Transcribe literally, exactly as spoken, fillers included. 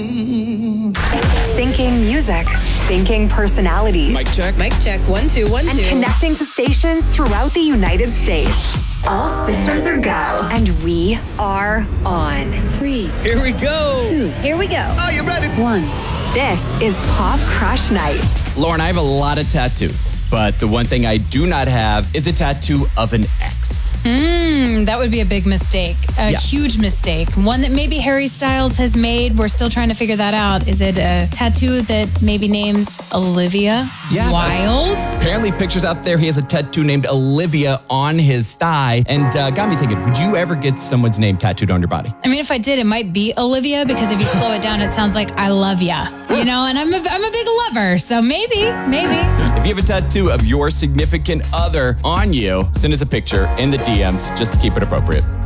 Syncing music, syncing personalities. Mic check. Mic check. One, two, one, and two. connecting to stations throughout the United States. All systems are go, and we are on. Three. Here we go. Two. Here we go. Are you ready? One. This is Pop Crush Nights. Lauren, I have a lot of tattoos, but the one thing I do not have is a tattoo of an ex. Mm, that would be a big mistake. A Yeah. huge mistake. One that maybe Harry Styles has made. We're still trying to figure that out. Is it a tattoo that maybe names Olivia Yeah. Wilde? Apparently, pictures out there, he has a tattoo named Olivia on his thigh, and uh, got me thinking, would you ever get someone's name tattooed on your body? I mean, if I did, it might be Olivia, because if you slow it down, it sounds like I love ya. You know, and I'm a, I'm a big lover, so maybe, maybe. If you have a tattoo of your significant other on you, send us a picture in the D Ms just to keep it appropriate.